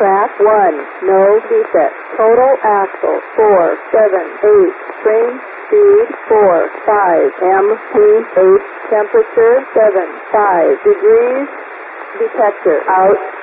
track 1, no defect. Total axle 4, 7, 8. Spring speed 4, 5. MT8. Temperature 7, 5 degrees. Detector out.